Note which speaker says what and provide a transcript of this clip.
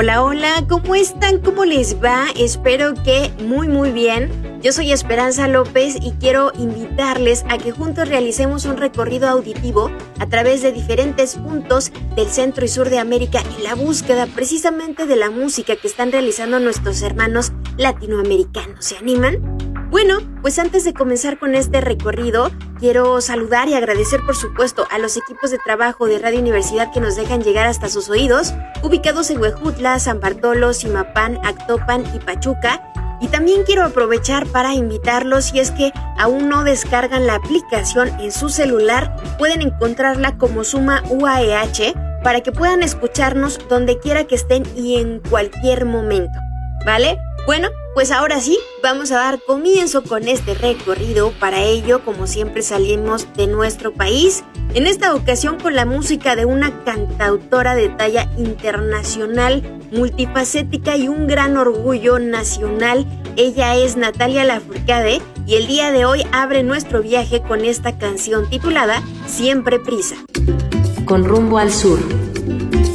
Speaker 1: Hola, hola, ¿cómo están? ¿Cómo les va? Espero que muy bien. Yo soy Esperanza López y quiero invitarles a que juntos realicemos un recorrido auditivo a través de diferentes puntos del centro y sur de América en la búsqueda precisamente de la música que están realizando nuestros hermanos latinoamericanos. ¿Se animan? Bueno, pues antes de comenzar con este recorrido, quiero saludar y agradecer por supuesto a los equipos de trabajo de Radio Universidad que nos dejan llegar hasta sus oídos, ubicados en Huejutla, San Bartolo, Zimapán, Actopan y Pachuca. Y también quiero aprovechar para invitarlos, si es que aún no descargan la aplicación en su celular, pueden encontrarla como Suma UAEH para que puedan escucharnos donde quiera que estén y en cualquier momento, ¿vale? Bueno, pues ahora sí, vamos a dar comienzo con este recorrido. Para ello, como siempre, salimos de nuestro país, en esta ocasión con la música de una cantautora de talla internacional, multifacética y un gran orgullo nacional. Ella es Natalia Lafourcade y el día de hoy abre nuestro viaje con esta canción titulada Siempre Prisa.
Speaker 2: Con rumbo al sur.